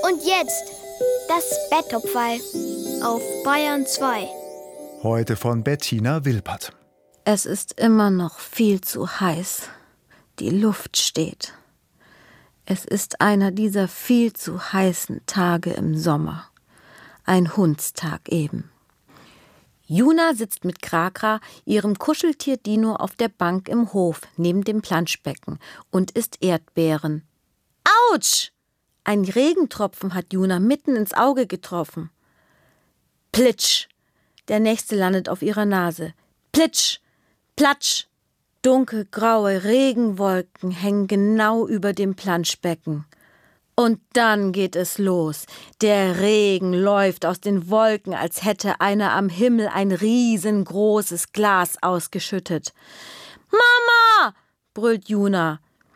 Und jetzt das Betthupferl auf Bayern 2. Heute von Bettina Wilpert. Es ist immer noch viel zu heiß. Die Luft steht. Es ist einer dieser viel zu heißen Tage im Sommer. Ein Hundstag eben. Juna sitzt mit Krakra, ihrem Kuscheltier Dino, auf der Bank im Hof neben dem Planschbecken und isst Erdbeeren. Autsch! Ein Regentropfen hat Juna mitten ins Auge getroffen. Plitsch! Der nächste landet auf ihrer Nase. Plitsch! Platsch! Dunkelgraue Regenwolken hängen genau über dem Planschbecken. Und dann geht es los. Der Regen läuft aus den Wolken, als hätte einer am Himmel ein riesengroßes Glas ausgeschüttet. »Mama!« brüllt Juna.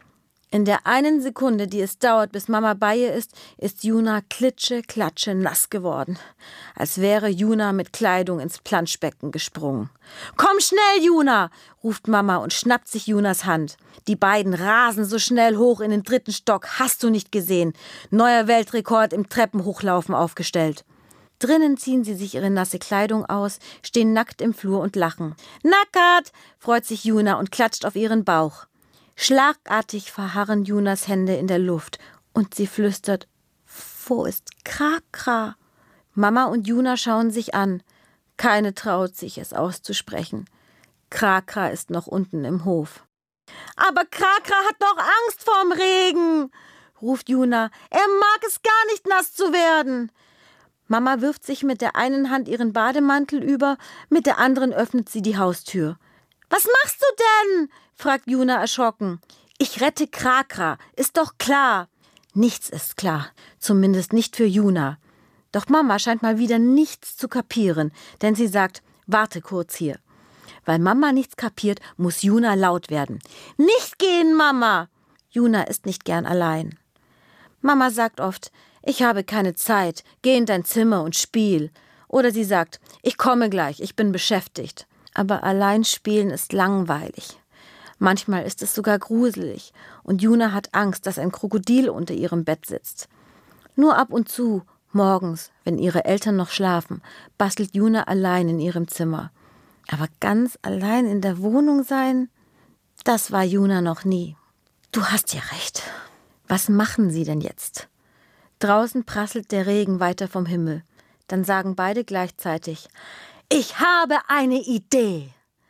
In der einen Sekunde, die es dauert, bis Mama bei ihr ist Juna klitsche-klatsche nass geworden. Als wäre Juna mit Kleidung ins Planschbecken gesprungen. »Komm schnell, Juna!« ruft Mama und schnappt sich Junas Hand. Die beiden rasen so schnell hoch in den 3. Stock. Hast du nicht gesehen? Neuer Weltrekord im Treppenhochlaufen aufgestellt. Drinnen ziehen sie sich ihre nasse Kleidung aus, stehen nackt im Flur und lachen. »Nackert!« freut sich Juna und klatscht auf ihren Bauch. Schlagartig verharren Junas Hände in der Luft und sie flüstert: »Wo ist Krakra?« Mama und Juna schauen sich an. Keine traut sich, es auszusprechen. Krakra ist noch unten im Hof. »Aber Krakra hat doch Angst vorm Regen«, ruft Juna. »Er mag es gar nicht, nass zu werden.« Mama wirft sich mit der einen Hand ihren Bademantel über, mit der anderen öffnet sie die Haustür. »Was machst du denn?« fragt Juna erschrocken. »Ich rette Krakra, ist doch klar.« Nichts ist klar, zumindest nicht für Juna. Doch Mama scheint mal wieder nichts zu kapieren, denn sie sagt: »Warte kurz hier.« Weil Mama nichts kapiert, muss Juna laut werden. »Nicht gehen, Mama!« Juna ist nicht gern allein. Mama sagt oft: »Ich habe keine Zeit, geh in dein Zimmer und spiel.« Oder sie sagt: »Ich komme gleich, ich bin beschäftigt.« Aber allein spielen ist langweilig. Manchmal ist es sogar gruselig und Juna hat Angst, dass ein Krokodil unter ihrem Bett sitzt. Nur ab und zu, morgens, wenn ihre Eltern noch schlafen, bastelt Juna allein in ihrem Zimmer. Aber ganz allein in der Wohnung sein, das war Juna noch nie. Du hast ja recht. Was machen sie denn jetzt? Draußen prasselt der Regen weiter vom Himmel. Dann sagen beide gleichzeitig: »Ich habe eine Idee.«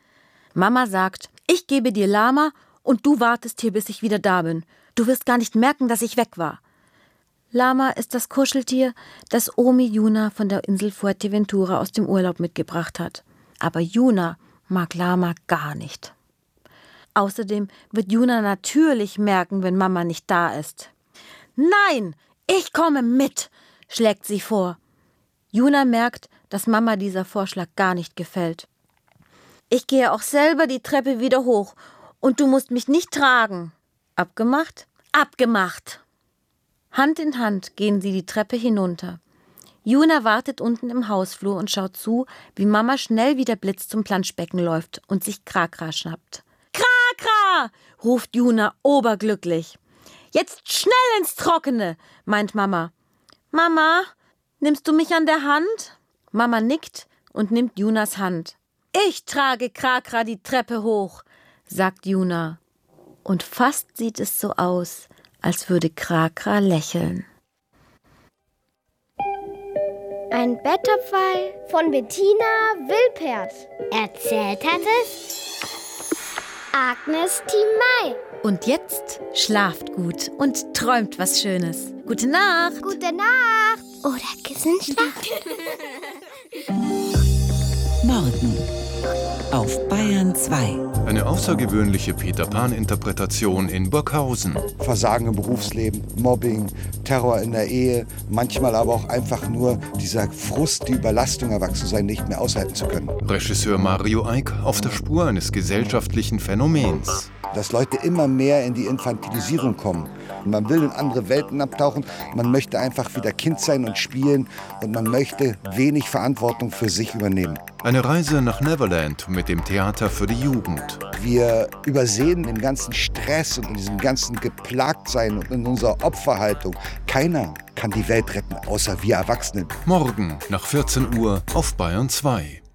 Mama sagt: »Ich gebe dir Lama und du wartest hier, bis ich wieder da bin. Du wirst gar nicht merken, dass ich weg war.« Lama ist das Kuscheltier, das Omi Juna von der Insel Fuerteventura aus dem Urlaub mitgebracht hat. Aber Juna mag Lama gar nicht. Außerdem wird Juna natürlich merken, wenn Mama nicht da ist. »Nein, ich komme mit«, schlägt sie vor. Juna merkt, dass Mama dieser Vorschlag gar nicht gefällt. »Ich gehe auch selber die Treppe wieder hoch und du musst mich nicht tragen.« Abgemacht? Abgemacht! Hand in Hand gehen sie die Treppe hinunter. Juna wartet unten im Hausflur und schaut zu, wie Mama schnell wie der Blitz zum Planschbecken läuft und sich Krakra schnappt. »Krakra!« ruft Juna oberglücklich. »Jetzt schnell ins Trockene«, meint Mama. »Mama, nimmst du mich an der Hand?« Mama nickt und nimmt Junas Hand. »Ich trage Krakra die Treppe hoch«, sagt Juna. Und fast sieht es so aus, als würde Krakra lächeln. Ein Betthupferl von Bettina Wilpert. Erzählt hat es Agnes Thimay. Und jetzt schlaft gut und träumt was Schönes. Gute Nacht. Gute Nacht. Oder Kissenschlaf. Morgen auf Bayern 2. Eine außergewöhnliche Peter-Pan-Interpretation in Burghausen. Versagen im Berufsleben, Mobbing, Terror in der Ehe, manchmal aber auch einfach nur dieser Frust, die Überlastung, Erwachsensein nicht mehr aushalten zu können. Regisseur Mario Eick auf der Spur eines gesellschaftlichen Phänomens. Dass Leute immer mehr in die Infantilisierung kommen. Man will in andere Welten abtauchen, man möchte einfach wieder Kind sein und spielen und man möchte wenig Verantwortung für sich übernehmen. Eine Reise nach Neverland mit dem Theater für die Jugend. Wir übersehen den ganzen Stress und in diesem ganzen Geplagtsein und in unserer Opferhaltung. Keiner kann die Welt retten, außer wir Erwachsenen. Morgen nach 14 Uhr auf Bayern 2.